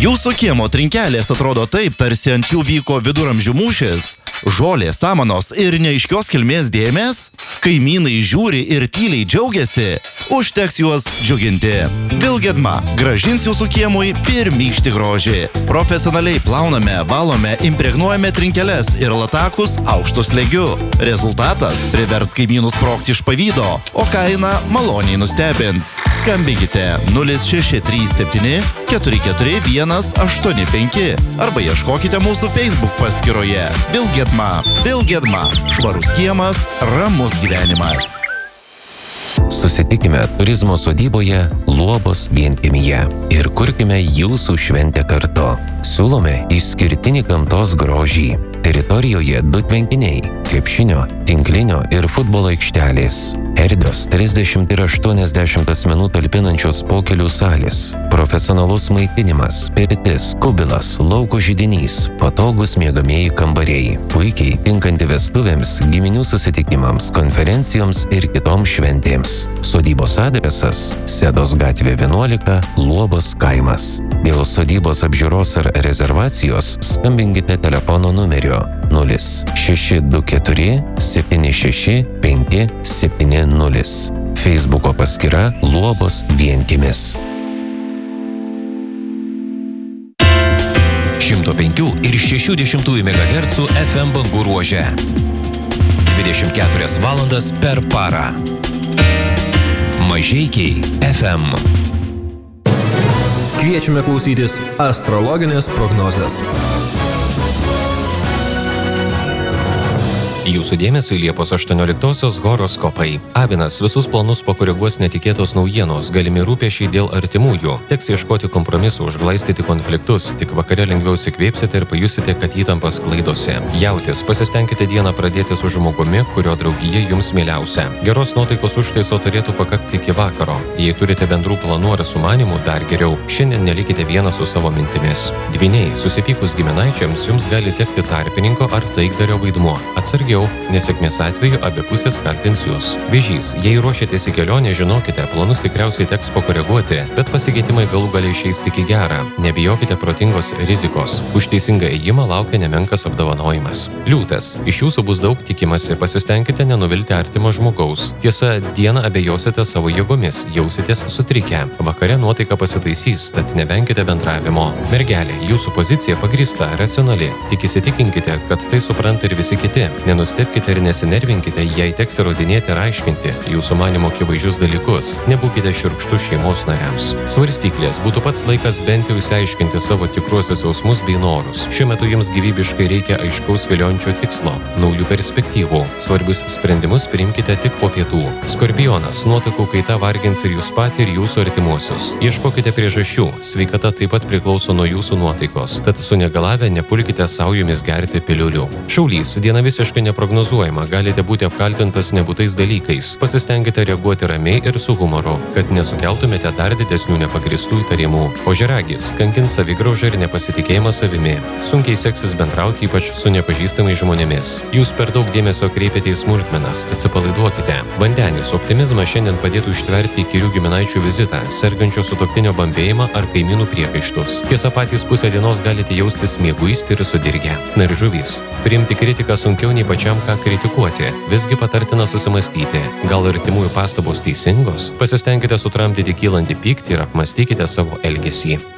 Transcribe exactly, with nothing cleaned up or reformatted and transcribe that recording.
Jūsų kiemo trinkelės atrodo taip, tarsi ant jų vyko viduramžių mūšis. Žolė, samanos ir neaiškios kilmės dėmės? Kaimynai žiūri ir tyliai džiaugiasi? Užteks juos džiuginti. Vilgedma grąžins jūsų kiemui pirmykštį grožį. Profesionaliai plauname, valome, impregnuojame trinkeles ir latakus aukštus legiu. Rezultatas privers kaimynus sprogti iš pavydo, o kaina maloniai nustebins. Skambinkite nulis šeši trys septyni keturi keturi vienas aštuoni penki arba ieškokite mūsų Facebook paskyroje. Vilgedma. Vilgedma. Švarus kiemas, ramus gyvenimas. Susitikime turizmo sodyboje Luobos vienkiemyje ir kurkime jūsų šventę kartu. Siūlome išskirtinį gamtos grožį. Teritorijoje du tvenkiniai, krepšinio, tinklinio ir futbolo aikštelės. Erdvios trisdešimt ir aštuoniasdešimt asmenų talpinančios pokelių salės. Profesionalus maitinimas, pirtis, kubilas, lauko židinys, patogus miegamieji kambariai. Puikiai tinkanti vestuvėms, giminių susitikimams, konferencijoms ir kitoms šventėms. Sodybos adresas – Sedos gatvė vienuolika, Luobos kaimas. Dėl sodybos apžiūros ar rezervacijos skambinkite telefono numeriu nulis šeši du keturi septyni šeši penki septyni nulis. Facebooko paskyra Luobos vienkiemis. šimto penkių ir šešių dešimtųjų megahercų F M bangų ruože. dvidešimt keturias valandas per parą. Mažeikiai F M. Kviečiame klausytis astrologinės prognozės. Jūsų dėmesio Liepos aštuonioliktosios horoskopai. Avinas, visus planus pakoreguos netikėtos naujienos, galimi rūpesčiai dėl artimųjų. Teks ieškoti kompromisų, užglaistyti konfliktus, tik vakare lengviau įsikvėpsite ir pajusite, kad įtampas klaidosi. Jautis, pasistengkite dieną pradėti su žmogumi, kurio draugija jums mieliausia. Geros nuotaikos užtaiso turėtų pakakti iki vakaro. Jei turite bendrų planų ar sumanimų, dar geriau. Šiandien nelikite vienas su savo mintimis. Dvyniai, susipykus giminaičiams, jums gali tekti tarpininko ar taikdario vaidmuo. Atsargiau, nesėkmės atveju abi pusės kaltins jūs. Vėžys, jei ruošiatės į kelionę, žinokite, planus tikriausiai teks pakoreguoti, bet pasikeitimai galų gale išeis tik į gerą. Nebijokite protingos rizikos. Už teisingą ėjimą laukia nemenkas apdovanojimas. Liūtas, iš jūsų bus daug tikimasi, pasistengkite nenuvilti artimo žmogaus. Tiesa, dieną abejosite savo jėgomis, jausitės sutrikę. Vakare nuotaika pasitaisys, tad nevenkite bendravimo. Mergelė, jūsų pozicija pagrįsta, racionali. Tik įsitikinkite, kad tai supranta ir visi kiti. Nenustebkite ir nesinervinkite, jei teks įrodinėti ir aiškinti jūsų manymo akivaizdžius dalykus. Nebūkite šiurkštų šeimos nariams. Svarstyklės, būtų pats laikas bent jau išsiaiškinti savo tikruosius jausmus bei norus. Šiuo metu jums gyvybiškai reikia aiškaus viliončio tikslo, naujų perspektyvų. Svarbius sprendimus priimkite tik po pietų. Skorpionas, nuotaikų kaita vargins ir jūs patį, ir jūsų artimuosius. Ieškokite priežasčių. Sveikata taip pat priklauso nuo jūsų nuotaikos, tad sunegalavę nepulkite savo jumis gerti piliulių. Šaulys, diena visiškai neprognozuojama, galite būti apkaltintas nebūtais dalykais. Pasistengite reaguoti ramiai ir su humoru, kad nesukeltumėte dar didesnių nepagristų įtarimų. Ožiaragis, kankins savigraužą ir nepasitikėjimą savimi. Sunkiai seksis bendrauti, ypač su nepažįstamais žmonėmis. Jūs per daug dėmesio kreipiate į smulkmenas, atsipalaiduokite. Vandenis, optimizmas šiandien padėtų ištverti įkyrių giminaičių vizitą, sergančio sutuoktinio bambėjimą ar kaimynų priekaištus. Tiesa, patys pusę dienos galite jaustis mieguisti ir sudirgę. Na ir žuvys, priimti kritiką sunkiau nei pačiam ką kritikuoti. Visgi patartina susimastyti. Gal artimųjų pastabos teisingos? Pasistengkite sutramdyti kylantį pyktį ir apmastykite savo elgesį.